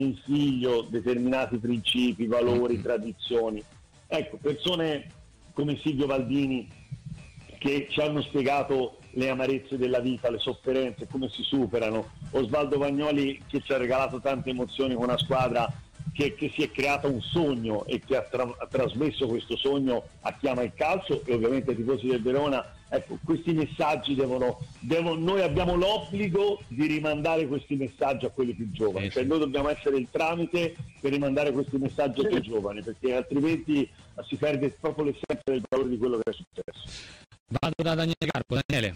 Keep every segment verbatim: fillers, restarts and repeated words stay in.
in figlio determinati principi, valori, Mm. tradizioni. Ecco, persone come Silvio Baldini che ci hanno spiegato le amarezze della vita, le sofferenze, come si superano, Osvaldo Bagnoli che ci ha regalato tante emozioni con una squadra che, che si è creata un sogno e che ha, tra- ha trasmesso questo sogno a chi ama il calcio e ovviamente ai tifosi del Verona. Ecco, questi messaggi devono, devono noi abbiamo l'obbligo di rimandare questi messaggi a quelli più giovani, Sì, cioè sì. noi dobbiamo essere il tramite per rimandare questi messaggi ai più giovani, perché altrimenti si perde proprio l'essenza del valore di quello che è successo. Vado da Daniele Carpo. Daniele.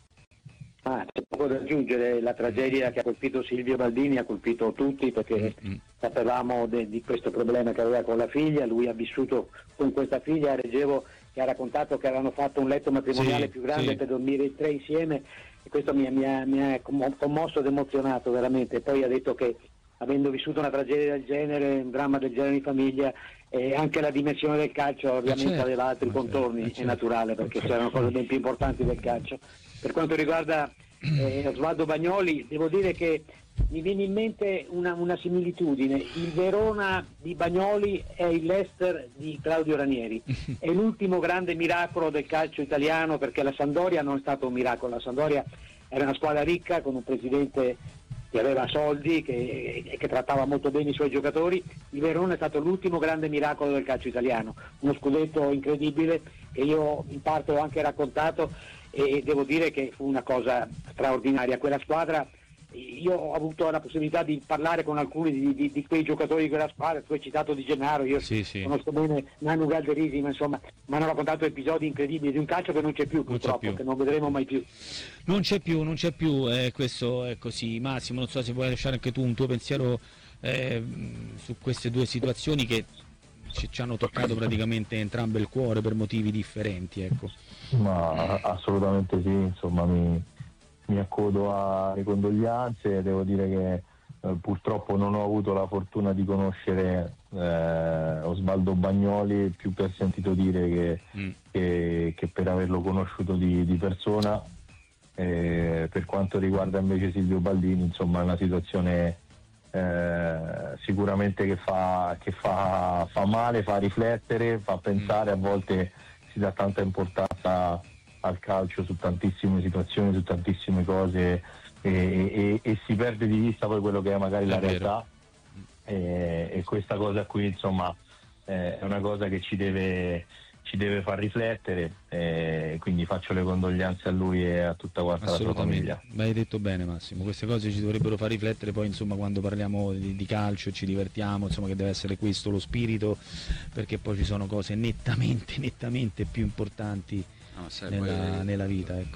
Ah, c'è poco da aggiungere, la tragedia che ha colpito Silvio Baldini ha colpito tutti perché Mm-mm. sapevamo de- di questo problema che aveva con la figlia, lui ha vissuto con questa figlia, leggevo che ha raccontato che avevano fatto un letto matrimoniale Sì, più grande sì. per dormire i tre insieme e questo mi, ha- mi ha, mi ha commo- commosso ed emozionato veramente. Poi ha detto che avendo vissuto una tragedia del genere, un dramma del genere in famiglia, eh, anche la dimensione del calcio ovviamente certo, aveva altri ma certo, contorni, ma è certo. naturale perché c'erano cose ben più importanti del calcio. Per quanto riguarda eh, Osvaldo Bagnoli, devo dire che mi viene in mente una, una similitudine. Il Verona di Bagnoli è il Leicester di Claudio Ranieri, è l'ultimo grande miracolo del calcio italiano, perché la Sampdoria non è stato un miracolo, la Sampdoria era una squadra ricca con un presidente che aveva soldi che, e che trattava molto bene i suoi giocatori. Il Verona è stato l'ultimo grande miracolo del calcio italiano, uno scudetto incredibile che io in parte ho anche raccontato e devo dire che fu una cosa straordinaria. Quella squadra, io ho avuto la possibilità di parlare con alcuni di, di, di quei giocatori di quella squadra, tu hai citato Di Gennaro, io Sì, sì. conosco bene Nanu Galderisi, ma insomma mi hanno raccontato episodi incredibili di un calcio che non c'è più Non c'è purtroppo, più. che non vedremo mai più. Non c'è più, non c'è più, eh, questo è così. Massimo, non so se vuoi lasciare anche tu un tuo pensiero eh, su queste due situazioni che ci, ci hanno toccato praticamente entrambe il cuore per motivi differenti, ecco. Ma assolutamente sì, insomma mi, mi accodo alle condoglianze, devo dire che eh, purtroppo non ho avuto la fortuna di conoscere eh, Osvaldo Bagnoli, più per sentito dire che, Mm. che, che per averlo conosciuto di, di persona. Eh, per quanto riguarda invece Silvio Baldini, insomma è una situazione eh, sicuramente che, fa, che fa, fa male, fa riflettere, fa pensare, a volte si dà tanta importanza al calcio su tantissime situazioni, su tantissime cose e, e, e si perde di vista poi quello che è magari È la vero. realtà e, e questa cosa qui insomma eh, è una cosa che ci deve, ci deve far riflettere, eh, quindi faccio le condoglianze a lui e a tutta quanta la sua Assolutamente, famiglia. ma hai detto bene Massimo, queste cose ci dovrebbero far riflettere poi insomma quando parliamo di, di calcio e ci divertiamo, insomma che deve essere questo lo spirito, perché poi ci sono cose nettamente, nettamente più importanti No, sai, nella, poi, nella vita, ecco.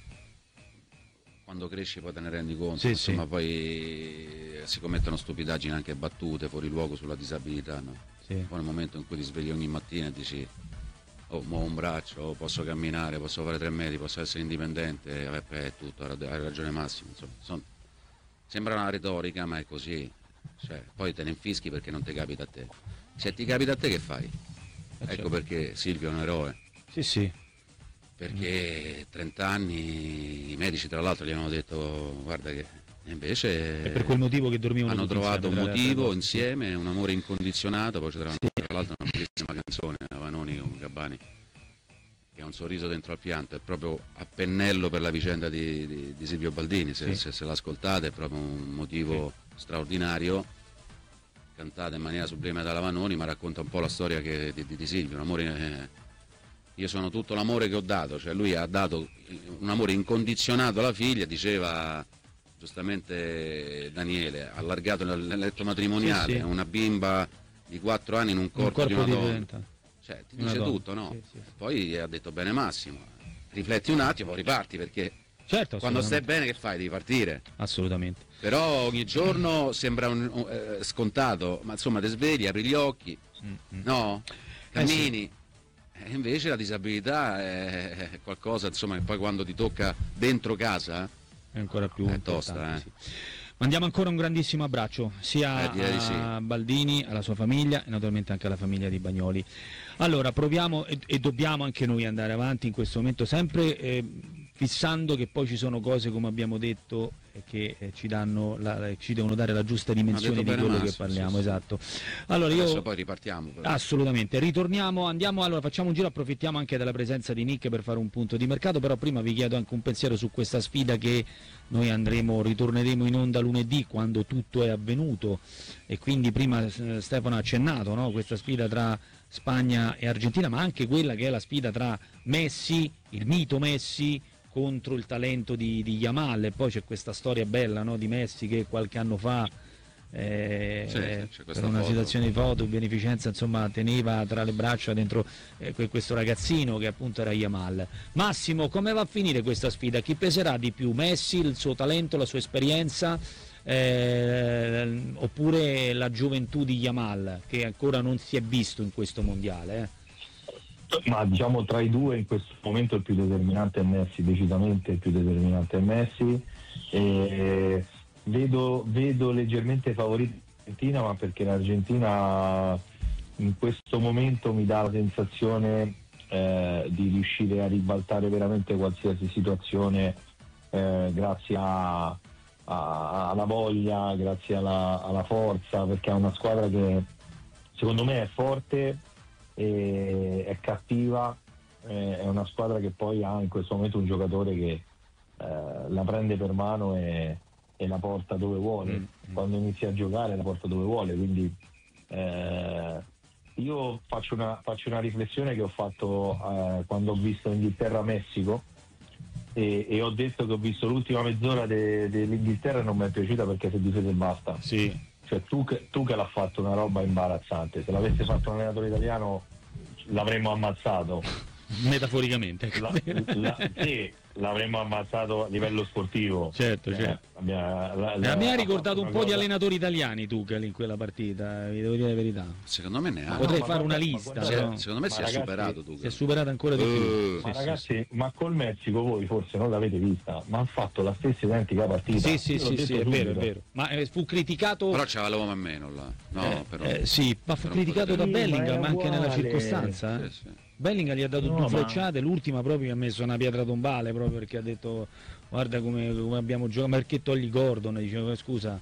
quando cresci poi te ne rendi conto, Sì, insomma sì. poi si commettono stupidaggini, anche battute fuori luogo sulla disabilità, no? Sì. Poi nel momento in cui ti svegli ogni mattina e dici oh, muovo un braccio, oh, posso camminare, posso fare tre metri, posso essere indipendente, eh, è tutto, hai ragione Massimo, insomma, son- sembra una retorica ma è così, cioè, poi te ne infischi perché non ti capita a te, se ti capita a te che fai? Eh, Ecco certo. perché Silvio è un eroe, Sì, sì, perché trenta anni i medici tra l'altro gli hanno detto guarda che e invece è per quel motivo che dormivano hanno tutti trovato un insieme, tra le altre motivo cose, sì. insieme, un amore incondizionato, poi c'era tra l'altro una bellissima canzone, Vanoni con Gabbani, che ha un sorriso dentro al pianto, è proprio a pennello per la vicenda di, di, di Silvio Baldini, se, Sì. se, se l'ascoltate è proprio un motivo straordinario, cantata in maniera sublime dalla Vanoni, ma racconta un po' la storia che, di, di, di Silvio, un amore... Eh, io sono tutto l'amore che ho dato, cioè lui ha dato un amore incondizionato alla figlia, diceva giustamente Daniele, allargato nel letto matrimoniale, Sì, sì. una bimba di quattro anni in un corpo, Un di corpo una donna, diventa. cioè ti una dice donna. tutto, no? Sì, sì, sì. Poi ha detto bene Massimo, rifletti un attimo, poi riparti, perché Certo, quando stai assolutamente. bene che fai? Devi partire. Assolutamente. Però ogni giorno sembra un, un- eh, scontato, ma insomma ti svegli, apri gli occhi, Mm, mm. no? Eh, Cammini. E invece la disabilità è qualcosa, insomma, che poi quando ti tocca dentro casa È ancora più è importante, tosta, eh. sì. Mandiamo ancora un grandissimo abbraccio sia Eh, direi di a sì. Baldini, alla sua famiglia e naturalmente anche alla famiglia di Bagnoli. Allora proviamo e, e dobbiamo anche noi andare avanti in questo momento, sempre eh, fissando che poi ci sono cose, come abbiamo detto, che eh, ci danno la, ci devono dare la giusta dimensione di quello Massimo, che parliamo, sì, sì. esatto. Allora io Adesso poi ripartiamo però. Assolutamente, ritorniamo, andiamo, allora facciamo un giro, approfittiamo anche della presenza di Nick per fare un punto di mercato, però prima vi chiedo anche un pensiero su questa sfida che noi andremo, ritorneremo in onda lunedì quando tutto è avvenuto, e quindi prima eh, Stefano ha accennato, no? Questa sfida tra Spagna e Argentina, ma anche quella che è la sfida tra Messi, il mito Messi, contro il talento di, di Yamal, e poi c'è questa storia bella, no? Di Messi che qualche anno fa eh, Sì, c'è questa per una foto. situazione di foto, beneficenza, insomma, teneva tra le braccia dentro eh, questo ragazzino che appunto era Yamal. Massimo, come va a finire questa sfida? Chi peserà di più? Messi, il suo talento, la sua esperienza, eh, oppure la gioventù di Yamal che ancora non si è visto in questo mondiale? Eh? Ma diciamo tra i due in questo momento il più determinante è Messi, decisamente il più determinante è Messi. E vedo, vedo leggermente favorita l'Argentina, ma perché l'Argentina in questo momento mi dà la sensazione eh, di riuscire a ribaltare veramente qualsiasi situazione eh, grazie a, a, alla voglia, grazie alla, alla forza, perché è una squadra che secondo me è forte, e è cattiva, eh, è una squadra che poi ha in questo momento un giocatore che eh, la prende per mano e, e la porta dove vuole, mm. quando inizia a giocare la porta dove vuole, quindi eh, io faccio una, faccio una riflessione che ho fatto eh, quando ho visto Inghilterra-Messico e, e ho detto che ho visto l'ultima mezz'ora de, dell'Inghilterra e non mi è piaciuta perché si è difesa e basta. Sì. Cioè tu che, tu che l'ha fatto una roba imbarazzante, se l'avesse fatto un allenatore italiano l'avremmo ammazzato. Metaforicamente. La, la, sì, l'avremmo ammazzato a livello sportivo. Certo, eh, certo. Abbia, la, La, a me ha ricordato un po' cosa... di allenatori italiani Tuchel in quella partita, vi devo dire la verità. Secondo me neanche. Potrei no, fare ma una guarda, lista. ma guarda, però... Secondo me ma si è ragazzi, superato tu. Si è superato ancora di più. Uh, Sì, ma sì, ragazzi, sì. ma col Messico voi forse non l'avete vista, ma hanno fatto la stessa identica partita. Sì, sì, Io l'ho sì, detto sì, è subito. vero, è vero. Ma eh, fu criticato. Però c'aveva l'uomo a meno là. No, eh, però. eh, sì, ma fu però criticato da Sì, ma Bellingham è anche nella uguale. circostanza. Eh. Sì, sì. Bellingham gli ha dato No, due ma- frecciate, l'ultima proprio che ha messo una pietra tombale proprio perché ha detto guarda come, come abbiamo giocato, ma perché togli Gordon? Diceva scusa.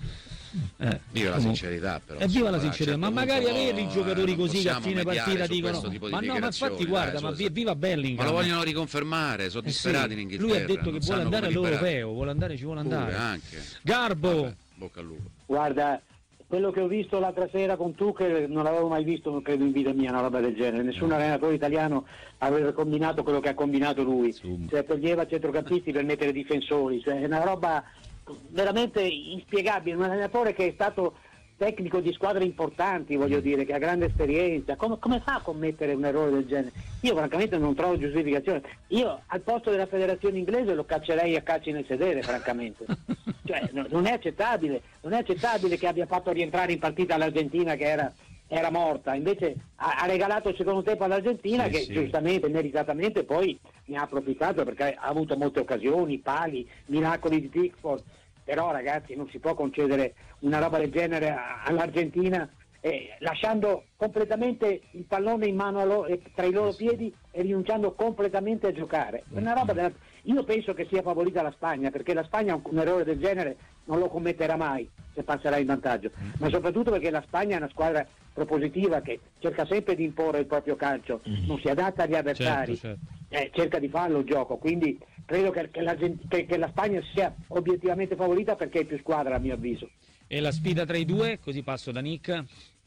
Eh, Viva la comunque- sincerità però. E viva la insomma, sincerità, a un ma certo magari punto, avere i giocatori eh, così che a non fine possiamo partita mediare su dicono questo tipo di ma no, ma dichiarazioni, infatti guarda, dai, ma su- vi- viva Bellingham. Ma lo vogliono riconfermare, sono Eh sì, disperati in Inghilterra. lui ha detto che non vuole sanno andare come liberare. all'europeo, vuole andare, ci vuole Pure, andare. anche. Garbo, Vabbè, bocca al lupo. Guarda, quello che ho visto l'altra sera con Tuchel non l'avevo mai visto, non credo in vita mia, una roba del genere. Nessun allenatore italiano aveva combinato quello che ha combinato lui. Insomma. Cioè toglieva centrocampisti per mettere difensori, cioè è una roba veramente inspiegabile. Un allenatore che è stato tecnico di squadre importanti, voglio dire, che ha grande esperienza, come, come fa a commettere un errore del genere? Io francamente non trovo giustificazione. Io al posto della federazione inglese lo caccerei a calci nel sedere, francamente. Cioè, no, non è accettabile, non è accettabile che abbia fatto rientrare in partita l'Argentina che era, era morta, invece ha, ha regalato il secondo tempo all'Argentina Sì, che sì. giustamente, meritatamente poi ne ha approfittato perché ha avuto molte occasioni, pali, miracoli di Pickford. Però ragazzi non si può concedere una roba del genere a- all'Argentina eh, lasciando completamente il pallone in mano a loro, eh, tra i loro piedi e rinunciando completamente a giocare. È una roba della... Io penso che sia favorita la Spagna perché la Spagna un, un errore del genere non lo commetterà mai se passerà in vantaggio, ma soprattutto perché la Spagna è una squadra propositiva che cerca sempre di imporre il proprio calcio, non si adatta agli avversari, certo, certo. eh, cerca di farlo il gioco, quindi credo che, che, la, che, che la Spagna sia obiettivamente favorita perché è più squadra a mio avviso. E la sfida tra i due, così passo da Nick.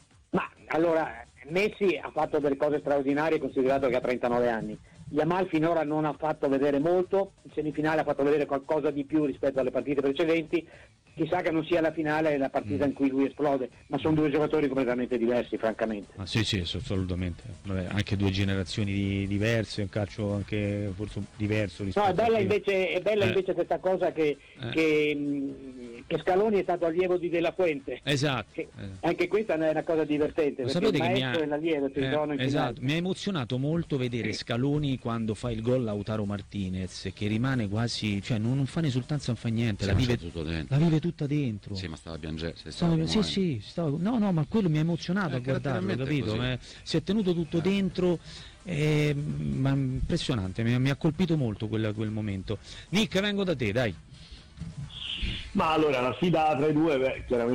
Ma allora Messi ha fatto delle cose straordinarie considerato che ha trentanove anni. Yamal finora non ha fatto vedere molto, in semifinale ha fatto vedere qualcosa di più rispetto alle partite precedenti, chissà che non sia la finale la partita in cui lui esplode, ma sono due giocatori completamente diversi francamente. Ah, sì, sì, assolutamente. Vabbè, anche due generazioni di- diverse, un calcio anche forse diverso rispetto No, è bella a prima. invece, è bella Eh. invece questa cosa che, Eh. che, mh, che Scaloni è stato allievo di Della Fuente. Esatto. Che- eh. Anche questa è una cosa divertente, Lo perché sapete il che mi maestro ha, e l'allievo si eh, trovano in esatto, finale. mi ha emozionato molto vedere Scaloni quando fa il gol Lautaro Martinez, che rimane quasi, cioè non, non fa ne esultanza, non fa niente, Sì, la ma vive, c'è tutto dentro. la vive tutta dentro. Sì, ma stava a piangere. si Stavo- stava sì, commuovendo. sì, stavo- no, no, ma quello mi ha emozionato Eh, a guardarlo, caratterialmente capito? così. Eh, si è tenuto tutto dentro, eh, ma impressionante, mi, mi ha colpito molto quel, quel momento. Nick, vengo da te, dai. Ma allora la sfida tra i due, beh, chiaramente